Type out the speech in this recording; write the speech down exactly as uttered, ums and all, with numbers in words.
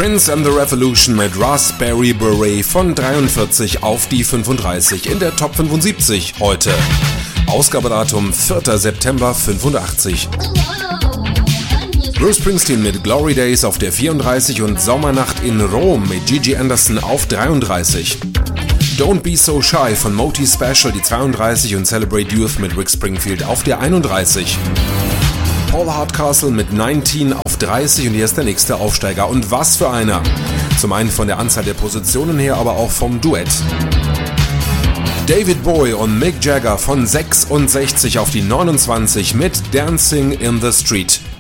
Prince and the Revolution mit Raspberry Beret von dreiundvierzig auf die fünfunddreißig in der Top fünfundsiebzig heute. Ausgabedatum vierter September fünfundachtzig. Bruce Springsteen mit Glory Days auf der vierunddreißig und Sommernacht in Rom mit Gigi Anderson auf dreiunddreißig. Don't Be So Shy von Moti Special die zweiunddreißig und Celebrate Youth mit Rick Springfield auf der einunddreißig. Paul Hardcastle mit neunzehn auf dreißig und hier ist der nächste Aufsteiger. Und was für einer! Zum einen von der Anzahl der Positionen her, aber auch vom Duett. David Bowie und Mick Jagger von sechsundsechzig auf die neunundzwanzig mit Dancing in the Street.